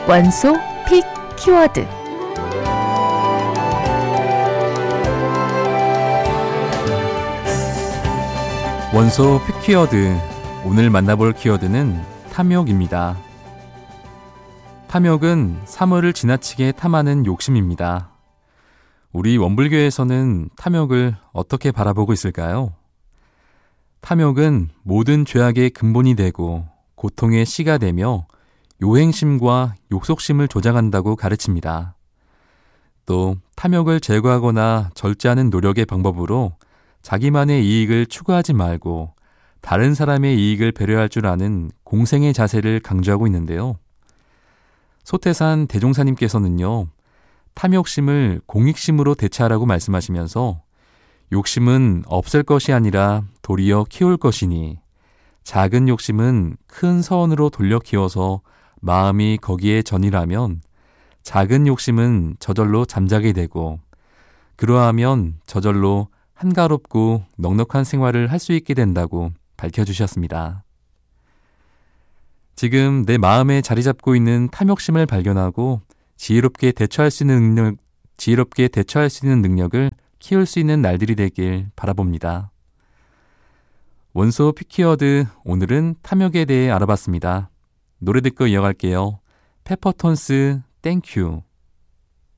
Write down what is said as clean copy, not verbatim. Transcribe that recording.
원소 픽 키워드. 원소 픽 키워드. 오늘 만나볼 키워드는 탐욕입니다. 탐욕은 사물을 지나치게 탐하는 욕심입니다. 우리 원불교에서는 탐욕을 어떻게 바라보고 있을까요? 탐욕은 모든 죄악의 근본이 되고 고통의 씨가 되며 요행심과 욕속심을 조장한다고 가르칩니다. 또 탐욕을 제거하거나 절제하는 노력의 방법으로 자기만의 이익을 추구하지 말고 다른 사람의 이익을 배려할 줄 아는 공생의 자세를 강조하고 있는데요. 소태산 대종사님께서는요, 탐욕심을 공익심으로 대체하라고 말씀하시면서 욕심은 없앨 것이 아니라 도리어 키울 것이니 작은 욕심은 큰 서원으로 돌려 키워서 마음이 거기에 전이라면 작은 욕심은 저절로 잠자게 되고 그러하면 저절로 한가롭고 넉넉한 생활을 할 수 있게 된다고 밝혀주셨습니다. 지금 내 마음에 자리 잡고 있는 탐욕심을 발견하고 지혜롭게 대처할 수 있는 능력을 키울 수 있는 날들이 되길 바라봅니다. 원소 픽키워드, 오늘은 탐욕에 대해 알아봤습니다. 노래 듣고 이어갈게요. 페퍼톤스 땡큐.